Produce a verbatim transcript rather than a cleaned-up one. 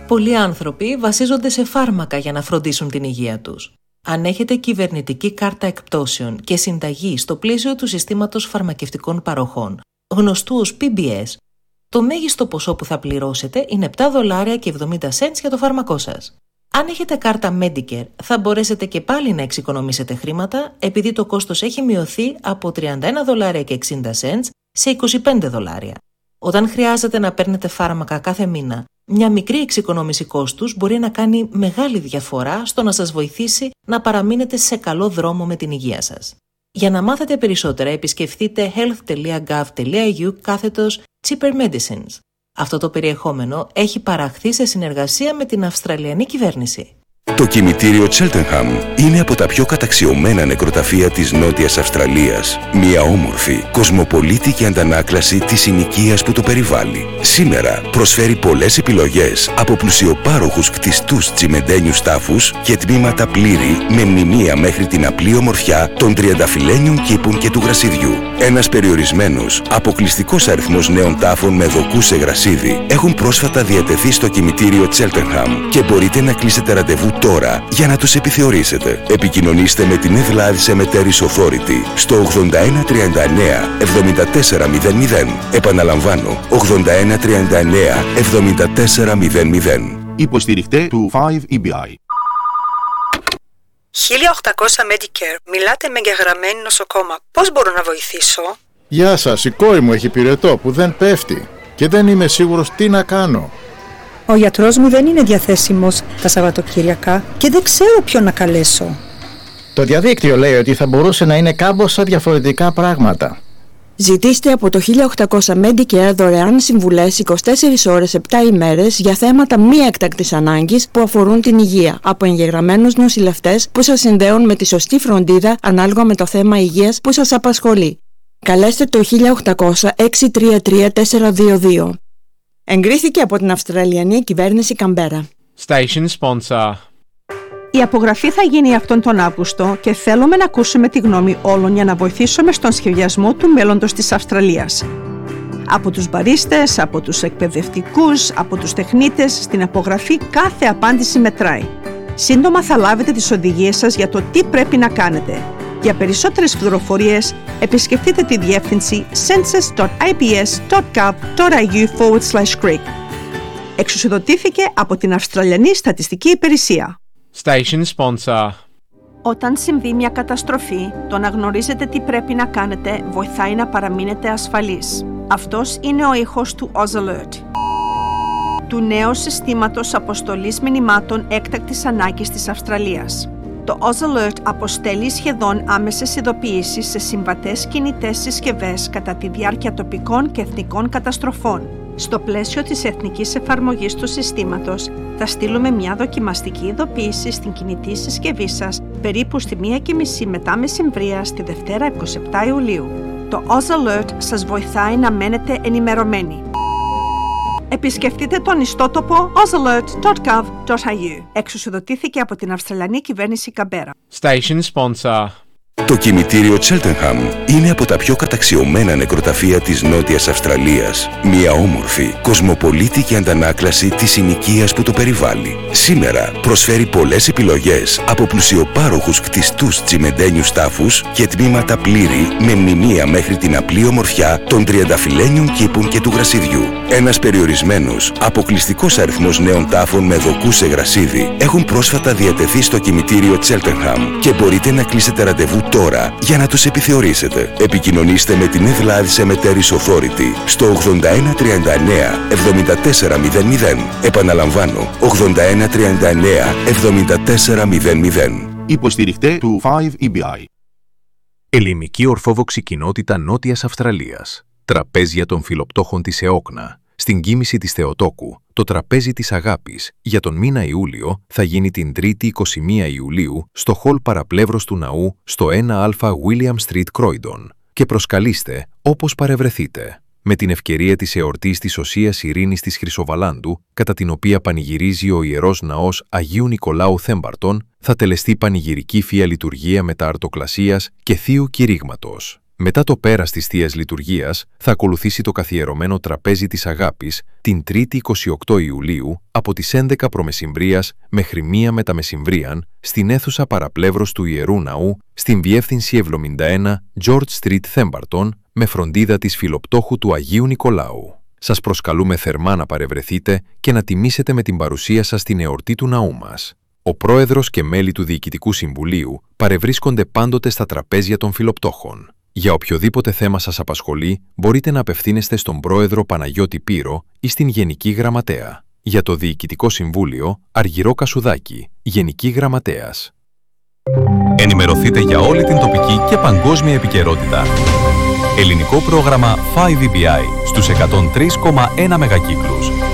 Πολλοί άνθρωποι βασίζονται σε φάρμακα για να φροντίσουν την υγεία τους. Αν έχετε κυβερνητική κάρτα εκπτώσεων και συνταγή στο πλαίσιο του συστήματος φαρμακευτικών παροχών, γνωστού ως πι μπι ες, το μέγιστο ποσό που θα πληρώσετε είναι επτά δολάρια και εβδομήντα σέντς για το φάρμακό σας. Αν έχετε κάρτα Medicare, θα μπορέσετε και πάλι να εξοικονομήσετε χρήματα, επειδή το κόστος έχει μειωθεί από τριάντα ένα δολάρια και εξήντα σέντς σε είκοσι πέντε δολάρια. Όταν χρειάζεται να παίρνετε φάρμακα κάθε μήνα, μια μικρή εξοικονόμηση κόστους μπορεί να κάνει μεγάλη διαφορά στο να σας βοηθήσει να παραμείνετε σε καλό δρόμο με την υγεία σας. Για να μάθετε περισσότερα, επισκεφτείτε health.gov.au κάθετος Cheaper Medicines. Αυτό το περιεχόμενο έχει παραχθεί σε συνεργασία με την Αυστραλιανή κυβέρνηση. Το κημητήριο Cheltenham είναι από τα πιο καταξιωμένα νεκροταφεία της Νότιας Αυστραλίας. Μια όμορφη, κοσμοπολίτικη αντανάκλαση της συνοικίας που το περιβάλλει. Σήμερα προσφέρει πολλές επιλογές από πλουσιοπάροχους κτιστούς τσιμεντένιους τάφους και τμήματα πλήρη με μνημεία μέχρι την απλή ομορφιά των τριανταφυλένιων κήπων και του γρασιδιού. Ένας περιορισμένος, αποκλειστικός αριθμός νέων τάφων με δοκού σε γρασίδι έχουν πρόσφατα διατεθεί στο κημητήριο Cheltenham και μπορείτε να κλείσετε ραντεβού τώρα για να τους επιθεωρήσετε. Επικοινωνήστε με την Evelad Cemeteries Authority στο ογδόντα ένα τριάντα εννέα εβδομήντα τέσσερα μηδέν μηδέν. Επαναλαμβάνω, ογδόντα ένα τριάντα εννέα εβδομήντα τέσσερα μηδέν μηδέν. Υποστηριχτέ του φάιβ ι μπι άι. χίλια οκτακόσια Medicare. Μιλάτε με εγγεγραμμένη νοσοκόμα. Πώς μπορώ να βοηθήσω? Γεια σας, η κόρη μου έχει πυρετό που δεν πέφτει και δεν είμαι σίγουρος τι να κάνω. Ο γιατρός μου δεν είναι διαθέσιμος τα Σαββατοκύριακα και δεν ξέρω ποιον να καλέσω. Το διαδίκτυο λέει ότι θα μπορούσε να είναι κάμποσα διαφορετικά πράγματα. Ζητήστε από το χίλια οκτακόσια Medicare δωρεάν συμβουλές είκοσι τέσσερις ώρες επτά ημέρες για θέματα μη έκτακτης ανάγκης που αφορούν την υγεία από εγγεγραμμένους νοσηλευτές που σας συνδέουν με τη σωστή φροντίδα ανάλογα με το θέμα υγείας που σας απασχολεί. Καλέστε το χίλια οκτακόσια έξι τρία τρία τέσσερα δύο δύο. Εγκρίθηκε από την Αυστραλιανή κυβέρνηση Καμπέρα. Station sponsor. Η απογραφή θα γίνει αυτόν τον Αύγουστο και θέλουμε να ακούσουμε τη γνώμη όλων για να βοηθήσουμε στον σχεδιασμό του μέλλοντος της Αυστραλίας. Από τους μπαρίστες, από τους εκπαιδευτικούς, από τους τεχνίτες, στην απογραφή κάθε απάντηση μετράει. Σύντομα θα λάβετε τις οδηγίες σας για το τι πρέπει να κάνετε. Για περισσότερες πληροφορίες, επισκεφτείτε τη διεύθυνση census.ipс.gov.au forward slash Greek. Εξουσιοδοτήθηκε από την Αυστραλιανή Στατιστική Υπηρεσία. Station sponsor. Όταν συμβεί μια καταστροφή, το να γνωρίζετε τι πρέπει να κάνετε βοηθάει να παραμείνετε ασφαλείς. Αυτός είναι ο ήχος του Oz Alert, του νέου συστήματος αποστολής μηνυμάτων έκτακτης ανάγκης της Αυστραλίας. Το Oz Alert αποστέλει σχεδόν άμεσες ειδοποιήσεις σε συμβατές κινητές συσκευές κατά τη διάρκεια τοπικών και εθνικών καταστροφών. Στο πλαίσιο της εθνικής εφαρμογής του συστήματος, θα στείλουμε μια δοκιμαστική ειδοποίηση στην κινητή συσκευή σας περίπου στη μία και μισή μετά μεσημβρία στη Δευτέρα είκοσι επτά Ιουλίου. Το Oz Alert σας βοηθάει να μένετε ενημερωμένοι. Επισκεφτείτε τον ιστότοπο oz alert dot gov dot a u. Εξουσιοδοτήθηκε από την Αυστραλιανή κυβέρνηση Καμπέρα. Station sponsor. Το κημητήριο Cheltenham είναι από τα πιο καταξιωμένα νεκροταφεία της Νότιας Αυστραλίας. Μια όμορφη, κοσμοπολίτικη αντανάκλαση της συνοικίας που το περιβάλλει. Σήμερα προσφέρει πολλές επιλογές από πλουσιοπάροχους κτιστούς τσιμεντένιους τάφους και τμήματα πλήρη με μνημεία μέχρι την απλή ομορφιά των τριανταφυλένιων κήπων και του γρασιδιού. Ένας περιορισμένος, αποκλειστικός αριθμός νέων τάφων με δοκού σε γρασίδι έχουν πρόσφατα διατεθεί στο κημητήριο Cheltenham και μπορείτε να κλείσετε ραντεβού τώρα για να τους επιθεωρήσετε. Επικοινωνήστε με την Evelad Cemeteries Authority στο ογδόντα ένα τριάντα εννέα εβδομήντα τέσσερα μηδέν μηδέν. Επαναλαμβάνω, ογδόντα ένα τριάντα εννέα εβδομήντα τέσσερα μηδέν μηδέν. Υποστηριχτέ του φάιβ ι μπι άι. Ελληνική Ορθόδοξη Κοινότητα Νότιας Αυστραλίας. Τραπέζια των Φιλοπτώχων της ΕΟΚΝΑ. Στην κοίμηση της Θεοτόκου, το Τραπέζι της Αγάπης για τον μήνα Ιούλιο θα γίνει την Τρίτη εικοστή πρώτη Ιουλίου στο χολ παραπλεύρος του ναού στο ένα Α William Street, Croydon και προσκαλείστε όπως παρευρεθείτε. Με την ευκαιρία της εορτής της Οσίας Ειρήνης της Χρυσοβαλάντου, κατά την οποία πανηγυρίζει ο Ιερός Ναός Αγίου Νικολάου Θέμπαρτον, θα τελεστεί πανηγυρική Θεία Λειτουργία μετα αρτοκλασίας και Θείου Κηρύγματος. Μετά το πέρας της Θείας Λειτουργίας θα ακολουθήσει το καθιερωμένο τραπέζι της Αγάπης την Τρίτη εικοστή όγδοη Ιουλίου από τις έντεκα προμεσημβρίας μέχρι μία μεταμεσημβρίαν στην αίθουσα παραπλεύρος του Ιερού Ναού στην διεύθυνση εβδομήντα ένα George Street, Thembarton, με φροντίδα της Φιλοπτώχου του Αγίου Νικολάου. Σας προσκαλούμε θερμά να παρευρεθείτε και να τιμήσετε με την παρουσία σας την εορτή του ναού μας. Ο πρόεδρος και μέλη του Διοικητικού Συμβουλίου παρευρίσκονται πάντοτε στα τραπέζια των Φιλοπτώχων. Για οποιοδήποτε θέμα σας απασχολεί, μπορείτε να απευθύνεστε στον πρόεδρο Παναγιώτη Πύρο ή στην Γενική Γραμματέα. Για το Διοικητικό Συμβούλιο, Αργυρό Κασουδάκη, Γενική Γραμματέας. Ενημερωθείτε για όλη την τοπική και παγκόσμια επικαιρότητα. Ελληνικό πρόγραμμα φάιβ ι μπι άι στους εκατόν τρία κόμμα ένα μεγακύκλους.